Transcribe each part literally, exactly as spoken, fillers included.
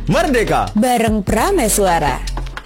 Merdeka bareng Prameswara.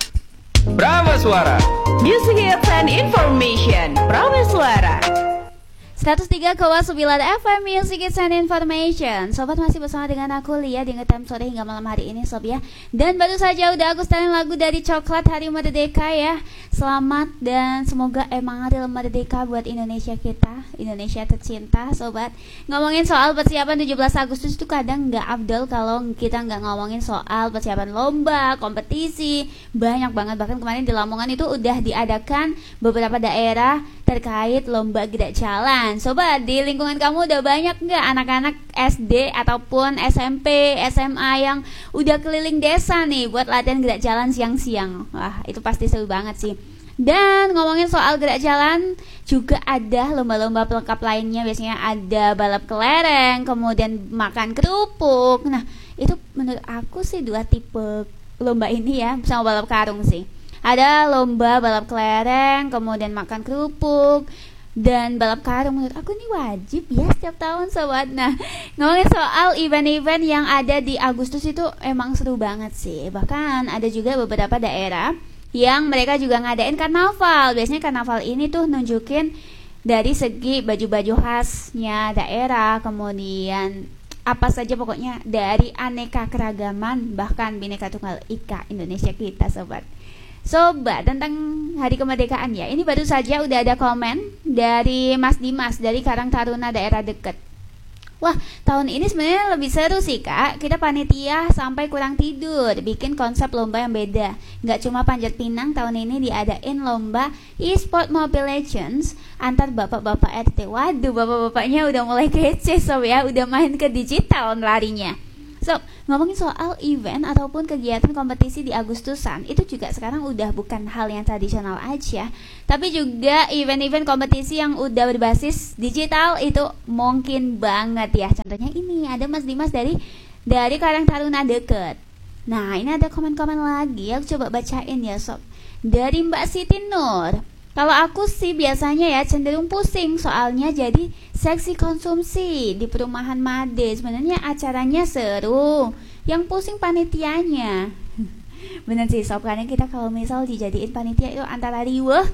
Prameswara Music Hits and Information Prameswara seratus tiga koma sembilan F M Music Hits and Information. Sobat masih bersama dengan aku Lia di ngetem sore hingga malam hari ini sob ya. Dan baru saja udah aku setelin lagu dari Coklat Hari Merdeka ya. Selamat dan semoga emang hari merdeka buat Indonesia kita, Indonesia tercinta sobat. Ngomongin soal persiapan tujuh belas Agustus itu kadang gak afdol kalau kita gak ngomongin soal persiapan lomba, kompetisi. Banyak banget, bahkan kemarin di Lamongan itu udah diadakan beberapa daerah terkait lomba gerak jalan. Sobat, di lingkungan kamu udah banyak nggak anak-anak S D ataupun S M P, S M A yang udah keliling desa nih buat latihan gerak jalan siang-siang? Wah, itu pasti seru banget sih. Dan ngomongin soal gerak jalan, juga ada lomba-lomba pelengkap lainnya. Biasanya ada balap kelereng, kemudian makan kerupuk. Nah, itu menurut aku sih dua tipe lomba ini ya, sama balap karung sih. Ada lomba balap kelereng, kemudian makan kerupuk, dan balap karung. Menurut aku ini wajib ya setiap tahun sobat. Nah, ngomongin soal event-event yang ada di Agustus itu emang seru banget sih. Bahkan ada juga beberapa daerah yang mereka juga ngadain karnaval. Biasanya karnaval ini tuh nunjukin dari segi baju-baju khasnya daerah, kemudian apa saja pokoknya dari aneka keragaman, bahkan Bhinneka Tunggal Ika Indonesia kita sobat. Sobat, tentang hari kemerdekaan ya, ini baru saja udah ada komen dari Mas Dimas dari Karang Taruna daerah deket. Wah, tahun ini sebenarnya lebih seru sih kak. Kita panitia sampai kurang tidur, bikin konsep lomba yang beda. Nggak cuma panjat pinang, tahun ini diadain lomba e-sport Mobile Legends antar bapak-bapak R T. Waduh, bapak-bapaknya udah mulai kece sob ya, udah main ke digital larinya. So, ngomongin soal event ataupun kegiatan kompetisi di Agustusan, itu juga sekarang udah bukan hal yang tradisional aja, tapi juga event-event kompetisi yang udah berbasis digital itu mungkin banget ya. Contohnya ini ada Mas Dimas dari dari Karang Taruna deket. Nah, ini ada komen-komen lagi, aku coba bacain ya sob. Dari Mbak Siti Nur. Kalau aku sih biasanya ya cenderung pusing, soalnya jadi seksi konsumsi di perumahan Made. Sebenarnya acaranya seru, yang pusing panitianya. Bener sih sob, karena kita kalau misal dijadiin panitia itu antara riweh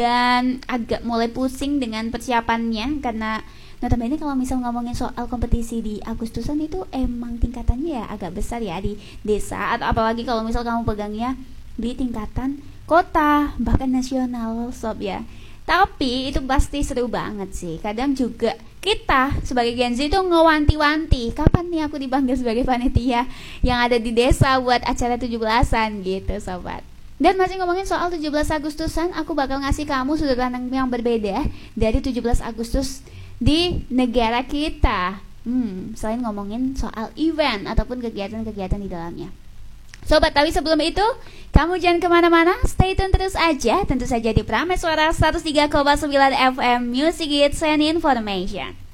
dan agak mulai pusing dengan persiapannya. Karena notabene kalau misal ngomongin soal kompetisi di Agustusan itu emang tingkatannya ya agak besar ya di desa, atau apalagi kalau misal kamu pegangnya di tingkatan kota bahkan nasional sob ya. Tapi itu pasti seru banget sih. Kadang juga kita sebagai Gen Z itu ngewanti-wanti, kapan nih aku dipanggil sebagai panitia yang ada di desa buat acara tujuh belasan gitu sobat. Dan masih ngomongin soal tujuh belas Agustusan, aku bakal ngasih kamu sudut pandang yang berbeda dari tujuh belas Agustus di negara kita. Hmm, selain ngomongin soal event ataupun kegiatan-kegiatan di dalamnya. Sobat, tapi sebelum itu, kamu jangan kemana-mana, stay tune terus aja, tentu saja di Prameswara seratus tiga koma sembilan F M Music Hits and Information.